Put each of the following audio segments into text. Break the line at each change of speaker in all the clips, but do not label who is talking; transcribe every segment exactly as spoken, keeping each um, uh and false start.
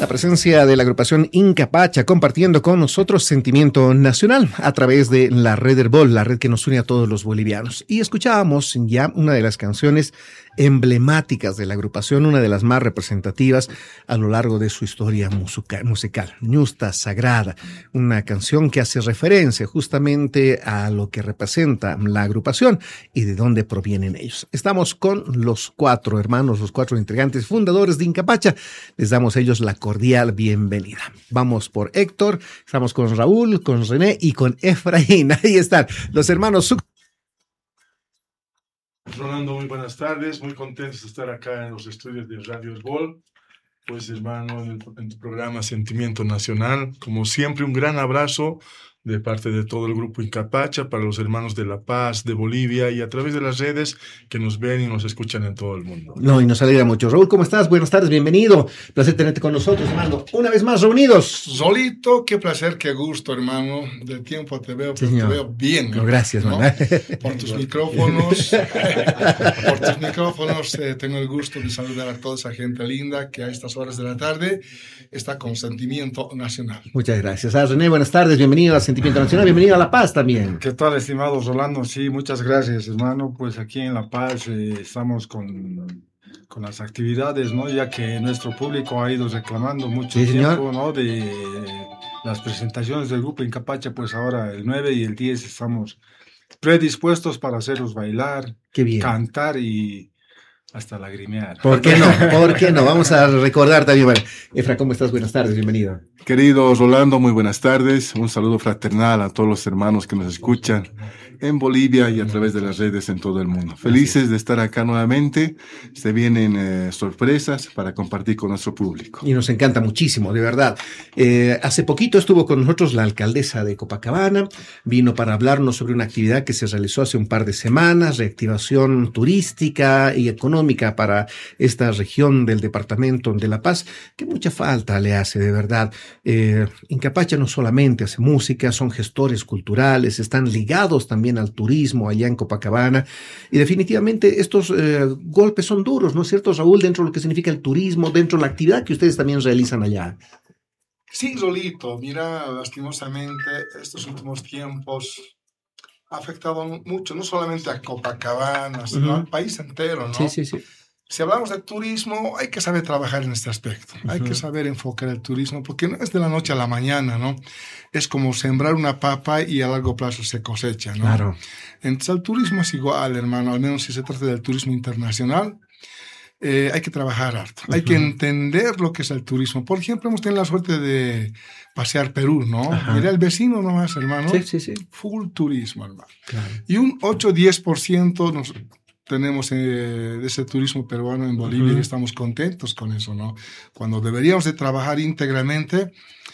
La presencia de la agrupación Incapacha compartiendo con nosotros sentimiento nacional a través de la red Herbol, la red que nos une a todos los bolivianos. Y escuchábamos ya una de las canciones emblemáticas de la agrupación, una de las más representativas a lo largo de su historia musica, musical, Ñusta Sagrada, una canción que hace referencia justamente a lo que representa la agrupación y de dónde provienen ellos. Estamos con los cuatro hermanos, los cuatro integrantes fundadores de Incapacha. Les damos a ellos la cordial bienvenida. Vamos por Héctor, estamos con Raúl, con René y con Efraín. Ahí están los hermanos Suc.
Rolando, muy buenas tardes, muy contentos de estar acá en los estudios de Radio Herbol, pues hermano, en, el, en tu programa Sentimiento Nacional. Como siempre, un gran abrazo de parte de todo el grupo Incapacha para los hermanos de La Paz, de Bolivia y a través de las redes que nos ven y nos escuchan en todo el mundo.
No, y nos alegra mucho. Raúl, ¿cómo estás? Buenas tardes, bienvenido. Placer tenerte con nosotros, hermano. Una vez más reunidos.
Solito, qué placer, qué gusto, hermano. De tiempo te veo, pero
Señor.
te veo bien.
No, gracias,
¿no?
mamá.
Por tus micrófonos, por tus micrófonos eh, tengo el gusto de saludar a toda esa gente linda que a estas horas de la tarde está con Sentimiento Nacional.
Muchas gracias. Ah, René, buenas tardes, bienvenido a Sentimiento Nacional, bienvenido a La Paz también.
¿Qué tal, estimado Rolando? Sí, muchas gracias, hermano. Pues aquí en La Paz eh, estamos con, con las actividades, ¿no? Ya que nuestro público ha ido reclamando mucho
Sí,
tiempo,
señor.
¿no? De las presentaciones del grupo Incapacha, pues ahora el nueve y el diez estamos predispuestos para hacerlos bailar,
Qué bien.
cantar y hasta lagrimear.
¿Por qué no? ¿Por qué no? Vamos a recordar también. Bueno, Efra, ¿cómo estás? Buenas tardes, bienvenido.
Querido Rolando, muy buenas tardes. Un saludo fraternal a todos los hermanos que nos escuchan en Bolivia y a través de las redes en todo el mundo. Felices de estar acá nuevamente. Se vienen eh, sorpresas para compartir con nuestro público.
Y nos encanta muchísimo, de verdad. Eh, hace poquito estuvo con nosotros la alcaldesa de Copacabana, vino para hablarnos sobre una actividad que se realizó hace un par de semanas, reactivación turística y económica para esta región del departamento de La Paz, que mucha falta le hace, de verdad. Eh, Incapacha no solamente hace música, son gestores culturales, están ligados también al turismo allá en Copacabana, y definitivamente estos eh, golpes son duros, ¿no es cierto, Raúl? Dentro de lo que significa el turismo, dentro de la actividad que ustedes también realizan allá.
Sí, Rolito, mira, lastimosamente estos últimos tiempos ha afectado mucho, no solamente a Copacabana, sino
Uh-huh.
al país entero, ¿no?
Sí, sí, sí.
Si hablamos de turismo, hay que saber trabajar en este aspecto. Uh-huh. Hay que saber enfocar el turismo, porque no es de la noche a la mañana, ¿no? Es como sembrar una papa y a largo plazo se cosecha, ¿no?
Claro.
Entonces, el turismo es igual, hermano, al menos si se trata del turismo internacional. Eh, hay que trabajar harto, uh-huh. Hay que entender lo que es el turismo. Por ejemplo, hemos tenido la suerte de pasear Perú, ¿no? Uh-huh. Mira el vecino nomás, hermano.
Sí, sí, sí.
Full turismo, hermano.
Claro.
Y un ocho a diez por ciento nos... tenemos eh, de ese turismo peruano en Bolivia uh-huh. Y estamos contentos con eso, ¿no? Cuando deberíamos de trabajar íntegramente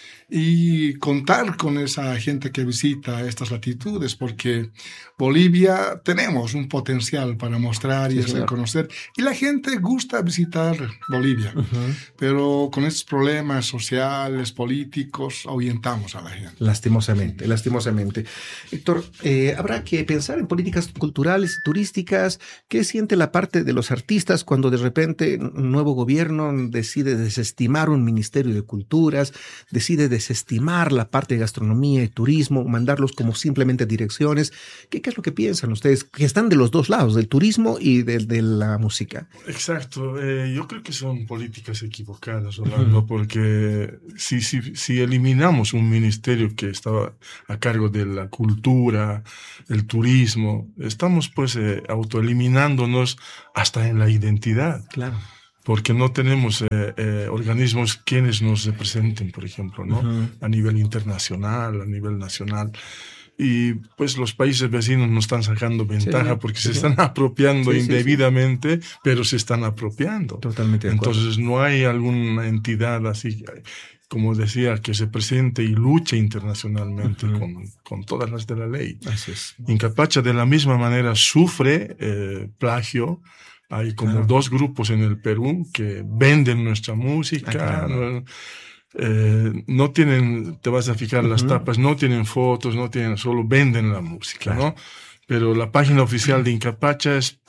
y contar con esa gente que visita estas latitudes, porque Bolivia tenemos un potencial para mostrar y sí, hacer señor. Conocer, y la gente gusta visitar Bolivia, uh-huh. Pero con estos problemas sociales, políticos, ahuyentamos a la gente.
Lastimosamente, lastimosamente. Héctor, eh, habrá que pensar en políticas culturales, turísticas. ¿Qué siente la parte de los artistas cuando de repente un nuevo gobierno decide desestimar un ministerio de culturas, decide desestimar la parte de gastronomía y turismo, mandarlos como simplemente direcciones? ¿Qué, qué es lo que piensan ustedes? Que están de los dos lados, del turismo y de, de la música.
Exacto. Eh, yo creo que son políticas equivocadas, Rolando, uh-huh. Porque si, si, si eliminamos un ministerio que estaba a cargo de la cultura, el turismo, estamos pues eh, autoeliminándonos hasta en la identidad.
Claro.
Porque no tenemos eh, eh, organismos quienes nos representen, por ejemplo, ¿no? Uh-huh. A nivel internacional, a nivel nacional. Y pues los países vecinos nos están sacando ventaja, sí, porque sí, se están apropiando sí, indebidamente, sí, sí. pero se están apropiando.
Totalmente de acuerdo.
Entonces no hay alguna entidad así, como decía, que se presente y luche internacionalmente uh-huh. con, con todas las de la ley.
Así es.
Incapacha de la misma manera sufre eh, plagio. Hay como claro. dos grupos en el Perú que venden nuestra música. Ah, claro. ¿no? Eh, no tienen, te vas a fijar, uh-huh. las tapas no tienen fotos, no tienen, solo venden la música, claro. ¿no? Pero la página oficial de Incapacha es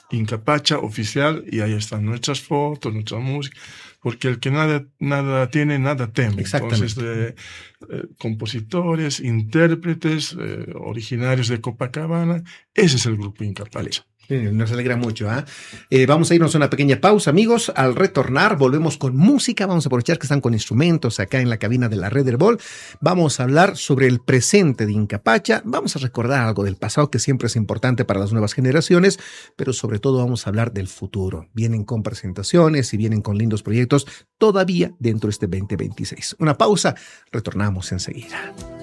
Incapacha oficial, y ahí están nuestras fotos, nuestra música, porque el que nada, nada tiene, nada teme. Entonces, eh, eh, compositores, intérpretes, eh, originarios de Copacabana, ese es el grupo Incapacha.
Nos alegra mucho. ¿eh? Eh, vamos a irnos a una pequeña pausa, amigos. Al retornar, volvemos con música. Vamos a aprovechar que están con instrumentos acá en la cabina de la Red Herbol. Vamos a hablar sobre el presente de Incapacha. Vamos a recordar algo del pasado que siempre es importante para las nuevas generaciones, pero sobre todo vamos a hablar del futuro. Vienen con presentaciones y vienen con lindos proyectos todavía dentro de este veinte veintiséis. Una pausa. Retornamos enseguida.